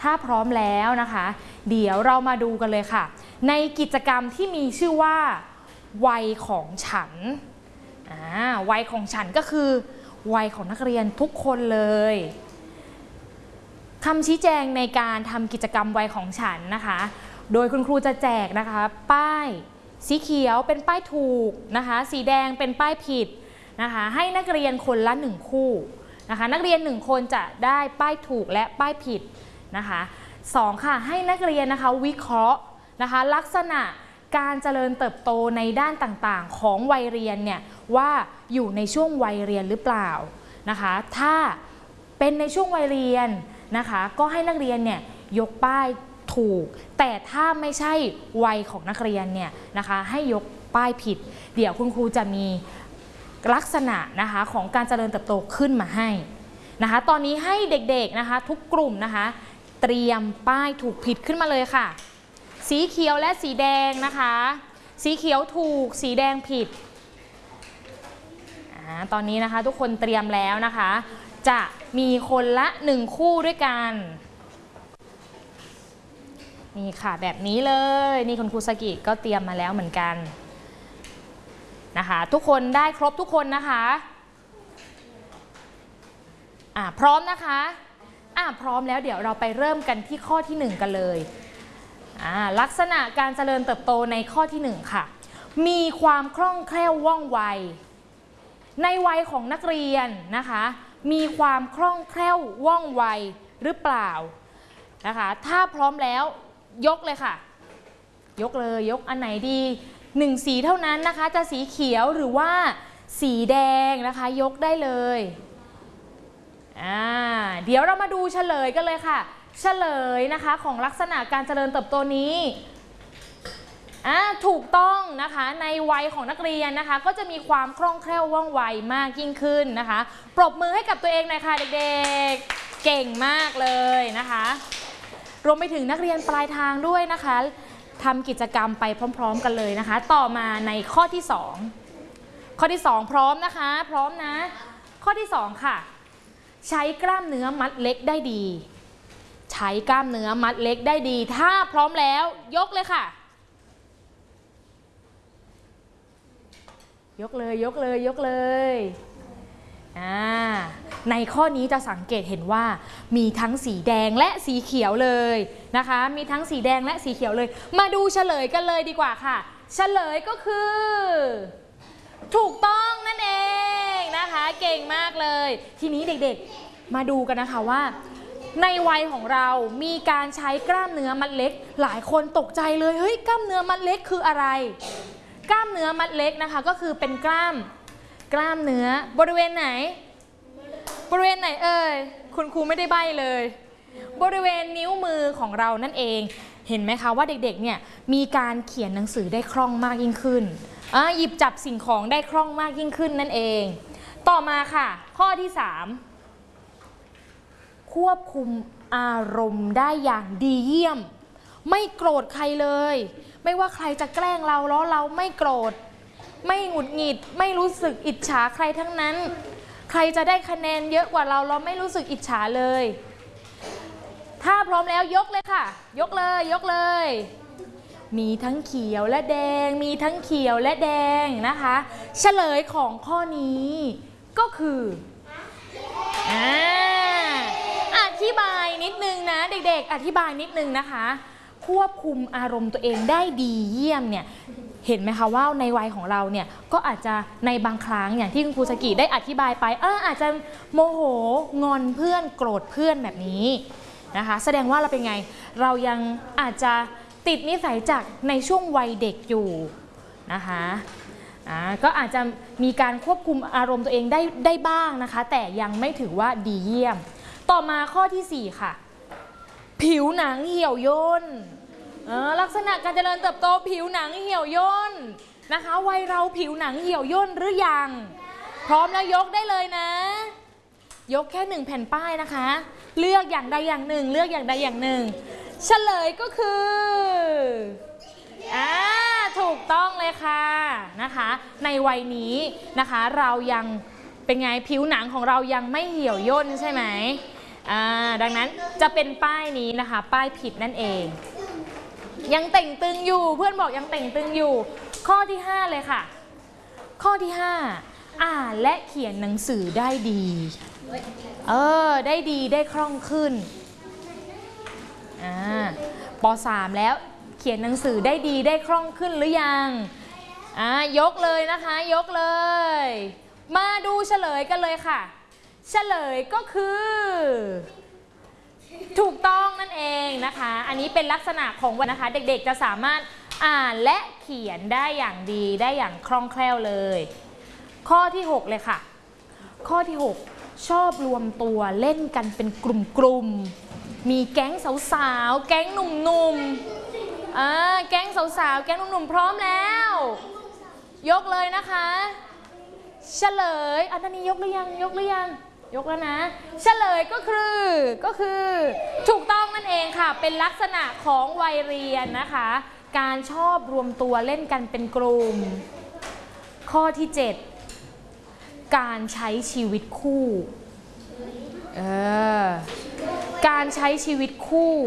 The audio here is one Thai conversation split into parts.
ถ้าพร้อมแล้วนะคะเดี๋ยวเรามาดูกันเลยค่ะในกิจกรรมที่มีชื่อว่าวัยของฉันวัยของฉันก็คือวัยของนักเรียนทุกคนเลยคำชี้แจงในการทำกิจกรรมวัยของฉันนะคะโดยคุณครูจะแจกนะคะป้ายสีเขียวเป็นป้ายถูกนะคะสีแดงเป็นป้ายผิดนะคะให้นักเรียนคนละ1คู่นะคะนักเรียน1คนจะได้ป้ายถูกและป้ายผิดนะคะ2ค่ะให้นักเรียนนะคะวิเคราะห์นะคะลักษณะการเจริญเติบโตในด้านต่างๆของวัยเรียนเนี่ยว่าอยู่ในช่วงวัยเรียนหรือเปล่านะคะถ้าเป็นในช่วงวัยเรียนนะคะก็ให้นักเรียนเนี่ยยกป้ายถูกแต่ถ้าไม่ใช่วัยของนักเรียนเนี่ยนะคะให้ยกป้ายผิดเดี๋ยวคุณครูจะมีลักษณะนะคะของการเจริญเติบโตขึ้นมาให้นะคะตอนนี้ให้เด็กๆนะคะทุกกลุ่มนะคะเตรียมป้ายถูกผิดขึ้นมาเลยค่ะสีเขียวและสีแดงนะคะสีเขียวถูกสีแดงผิดตอนนี้นะคะทุกคนเตรียมแล้วนะคะจะมีคนละ1คู่ด้วยกันนี่ค่ะแบบนี้เลยนี่คุณครูสกิก็เตรียมมาแล้วเหมือนกันนะคะทุกคนได้ครบทุกคนนะคะพร้อมนะคะพร้อมแล้วเดี๋ยวเราไปเริ่มกันที่ข้อที่1กันเลยลักษณะการเจริญเติบโตในข้อที่1ค่ะมีความคล่องแคล่วว่องไวในวัยของนักเรียนนะคะมีความคล่องแคล่วว่องไวหรือเปล่านะคะถ้าพร้อมแล้วยกเลยค่ะยกเลยยกอันไหนดี1สีเท่านั้นนะคะจะสีเขียวหรือว่าสีแดงนะคะยกได้เลยเดี๋ยวเรามาดูเฉลยกันเลยค่ะเฉลยนะคะของลักษณะการเจริญเติบโตนี้ถูกต้องนะคะในวัยของนักเรียนนะคะก็จะมีความคล่องแคล่วว่องไวมากยิ่งขึ้นนะคะปรบมือให้กับตัวเองหน่อยค่ะเด็กๆเก่งมากเลยนะคะรวมไปถึงนักเรียนปลายทางด้วยนะคะทำกิจกรรมไปพร้อมๆกันเลยนะคะต่อมาในข้อที่2ข้อที่2พร้อมนะคะพร้อมนะข้อที่2ค่ะใช้กล้ามเนื้อมัดเล็กได้ดีใช้กล้ามเนื้อมัดเล็กได้ดีถ้าพร้อมแล้วยกเลยค่ะยกเลยยกเลยยกเลยในข้อนี้จะสังเกตเห็นว่ามีทั้งสีแดงและสีเขียวเลยนะคะมีทั้งสีแดงและสีเขียวเลยมาดูเฉลยกันเลยดีกว่าค่ะเฉลยก็คือถูกต้องนั่นเองนะคะเก่งมากเลยทีนี้เด็กๆมาดูกันนะคะว่าในวัยของเรามีการใช้กล้ามเนื้อมัดเล็กหลายคนตกใจเลยเฮ้ยกล้ามเนื้อมัดเล็กคืออะไรกล้ามเนื้อมัดเล็กนะคะก็คือเป็นกล้ามเนื้อบริเวณไหนเอ่ยคุณครูไม่ได้ใบ้เลยบริเวณนิ้วมือของเรานั่นเองเห็นไหมคะว่าเด็กๆเนี่ยมีการเขียนหนังสือได้คล่องมากยิ่งขึ้นหยิบจับสิ่งของได้คล่องมากยิ่งขึ้นนั่นเองต่อมาค่ะข้อที่3ควบคุมอารมณ์ได้อย่างดีเยี่ยมไม่โกรธใครเลยไม่ว่าใครจะแกล้งเราแล้วเราไม่โกรธไม่หงุดหงิดไม่รู้สึกอิจฉาใครทั้งนั้นใครจะได้คะแนนเยอะกว่าเราไม่รู้สึกอิจฉาเลยถ้าพร้อมแล้วยกเลยค่ะยกเลยยกเลยมีทั้งเขียวและแดงมีทั้งเขียวและแดงนะคะเฉลยของข้อนี้ก็คืออธิบายนิดนึงนะเด็กๆอธิบายนิดนึงนะคะควบคุมอารมณ์ตัวเองได้ดีเยี่ยมเนี่ยเห็นไหมคะว่าในวัยของเราเนี่ยก็อาจจะในบางครั้งอย่างที่คุณครูสกิได้อธิบายไปอาจจะโมโหงอนเพื่อนโกรธเพื่อนแบบนี้นะคะแสดงว่าเราเป็นไงเรายังอาจจะติดนิสัยจากในช่วงวัยเด็กอยู่นะคะก็อาจจะมีการควบคุมอารมณ์ตัวเองได้บ้างนะคะแต่ยังไม่ถือว่าดีเยี่ยมต่อมาข้อที่4ค่ะผิวหนังเหี่ยวย่นลักษณะการเจริญเติบโตผิวหนังเหี่ยวย่นนะคะวัยเราผิวหนังเหี่ยวย่นหรือยังพร้อมแล้วยกได้เลยนะยกแค่1แผ่นป้ายนะคะเลือกอย่างใดอย่างหนึ่งเลือกอย่างใดอย่างหนึ่งเฉลยก็คือถูกต้องเลยค่ะนะคะในวัยนี้นะคะเรายังเป็นไงผิวหนังของเรายังไม่เหี่ยวย่นใช่ไหมดังนั้นจะเป็นป้ายนี้นะคะป้ายผิดนั่นเองยังเต่งตึงอยู่เพื่อนบอกยังเต่งตึงอยู่ข้อที่5เลยค่ะข้อที่5อ่านและเขียนหนังสือได้ดีได้ดีได้คล่องขึ้นป.3 แล้วเขียนหนังสือได้ดีได้คล่องขึ้นหรือยังยกเลยนะคะยกเลยมาดูเฉลยกันเลยค่ะเฉลยก็คือถูกต้องนั่นเองนะคะอันนี้เป็นลักษณะของวันนะคะเด็กๆจะสามารถอ่านและเขียนได้อย่างดีได้อย่างคล่องแคล่วเลยข้อที่6เลยค่ะข้อที่6ชอบรวมตัวเล่นกันเป็นกลุ่มๆมีแก๊งสาวๆแก๊งหนุ่มๆแก๊งสาวๆแก๊งหนุ่มๆพร้อมแล้วยกเลยนะคะเฉลยอันนี้ยกหรือยังยกหรือยังยกแล้วนะเฉลยก็คือถูกต้องนั่นเองค่ะเป็นลักษณะของวัยเรียนนะคะการชอบรวมตัวเล่นกันเป็นกลุ่มข้อที่7การใช้ชีวิตคู่การใช้ชีวิตคู่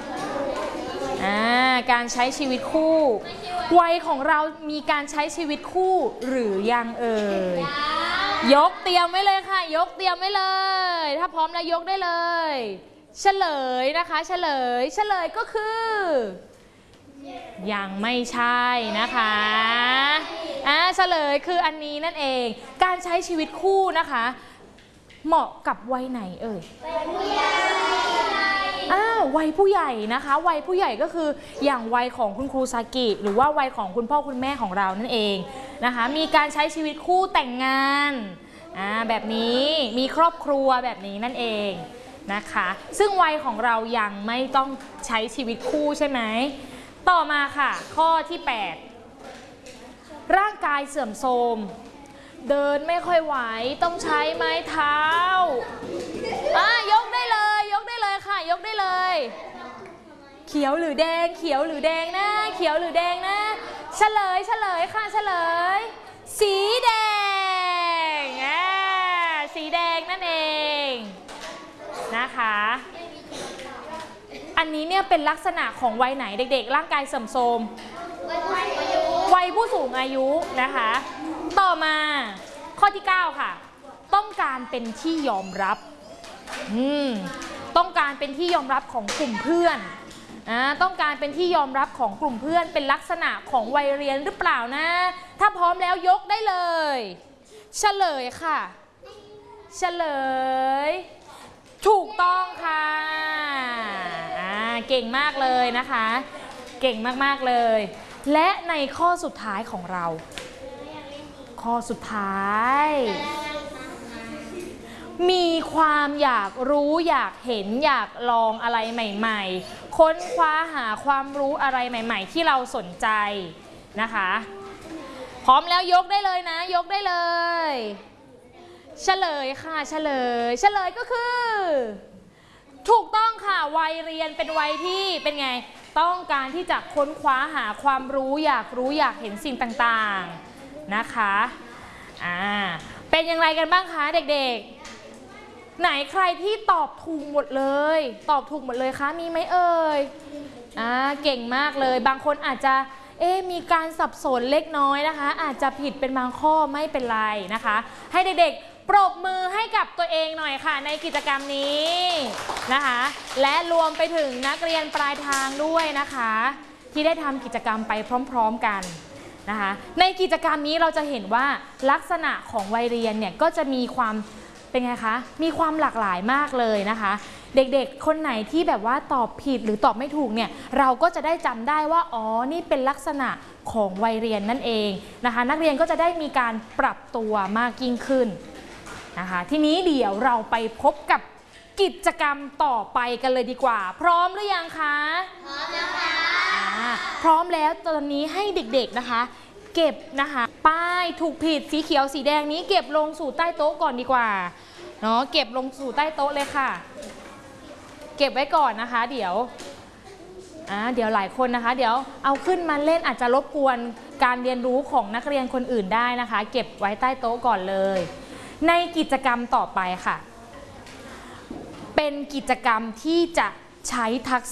การใช้ชีวิตคู่วัยของเรามีการใช้ชีวิตคู่หรือยังยกเตรียมไว้เลยค่ะยกเตรียมไว้เลยถ้าพร้อมแล้วยกได้เลยเฉลยนะคะเฉลยก็คือยังไม่ใช่นะคะเฉลยคืออันนี้นั่นเองการใช้ชีวิตคู่นะคะเหมาะกับวัยไหนวัยผู้ใหญ่นะคะวัยผู้ใหญ่ก็คืออย่างวัยของคุณครูซากิหรือว่าวัยของคุณพ่อคุณแม่ของเรานั่นเองนะคะมีการใช้ชีวิตคู่แต่งงานแบบนี้มีครอบครัวแบบนี้นั่นเองนะคะซึ่งวัยของเรายังไม่ต้องใช้ชีวิตคู่ใช่ไหมต่อมาค่ะข้อที่8ร่างกายเสื่อมโทรมเดินไม่ค่อยไหวต้องใช้ไม้เท้ายกได้เลยยกได้เลยค่ะยกได้เลยเขียวหรือแดงเขียวหรือแดงนะเขียวหรือแดงนะเฉลยค่ะเฉลยสีแดงสีแดงนั่นเองนะคะอันนี้เนี่ยเป็นลักษณะของวัยไหนเด็กๆร่างกายเสื่อมโทรมวัยผู้สูงอายุนะคะต่อมาข้อที่9ค่ะต้องการเป็นที่ยอมรับต้องการเป็นที่ยอมรับของกลุ่มเพื่อนต้องการเป็นที่ยอมรับของกลุ่มเพื่อนเป็นลักษณะของวัยเรียนหรือเปล่านะถ้าพร้อมแล้วยกได้เลยเฉลยค่ะเฉลยถูกต้องค่ะเก่งมากเลยนะคะเก่งมากๆเลยและในข้อสุดท้ายของเราข้อสุดท้ายมีความอยากรู้อยากเห็นอยากลองอะไรใหม่ๆค้นคว้าหาความรู้อะไรใหม่ๆที่เราสนใจนะคะพร้อมแล้วยกได้เลยนะยกได้เลยเฉลยค่ะเฉลยก็คือถูกต้องค่ะวัยเรียนเป็นวัยที่เป็นไงต้องการที่จะค้นคว้าหาความรู้อยากเห็นสิ่งต่างๆนะคะเป็นอย่างไรกันบ้างคะเด็กๆไหนใครที่ตอบถูกหมดเลยคะมีไหมเก่งมากเลยบางคนอาจจะมีการสับสนเล็กน้อยนะคะอาจจะผิดเป็นบางข้อไม่เป็นไรนะคะให้เด็กๆปรบมือให้กับตัวเองหน่อยค่ะในกิจกรรมนี้นะคะและรวมไปถึงนักเรียนปลายทางด้วยนะคะที่ได้ทำกิจกรรมไปพร้อมๆกันนะคะในกิจกรรมนี้เราจะเห็นว่าลักษณะของวัยเรียนเนี่ยก็จะมีความเป็นไงคะมีความหลากหลายมากเลยนะคะเด็กๆคนไหนที่แบบว่าตอบผิดหรือตอบไม่ถูกเนี่ยเราก็จะได้จำได้ว่าอ๋อนี่เป็นลักษณะของวัยเรียนนั่นเองนะคะนักเรียนก็จะได้มีการปรับตัวมากยิ่งขึ้นนะคะทีนี้เดี๋ยวเราไปพบกับกิจกรรมต่อไปกันเลยดีกว่าพร้อมหรือยังคะพร้อมแล้วค่ะพร้อมแล้วตอนนี้ให้เด็กๆนะคะเก็บนะคะป้ายถูกผิดสีเขียวสีแดงนี้เก็บลงสู่ใต้โต๊ะก่อนดีกว่าเนาะเก็บลงสู่ใต้โต๊ะเลยค่ะเก็บไว้ก่อนนะคะเดี๋ยวหลายคนนะคะเดี๋ยวเอาขึ้นมาเล่นอาจจะรบกวนการเรียนรู้ของนักเรียนคนอื่นได้นะคะเก็บไว้ใต้โต๊ะก่อนเลยในกิจกรรมต่อไปค่ะเป็นกิจกรรมที่จะใช้ทัก